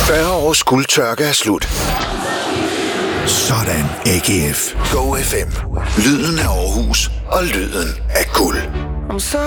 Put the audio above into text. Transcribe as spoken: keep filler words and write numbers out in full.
fyrre års guldtørke er slut. Sådan, A G F. Go F M. Lyden af Aarhus og lyden af guld.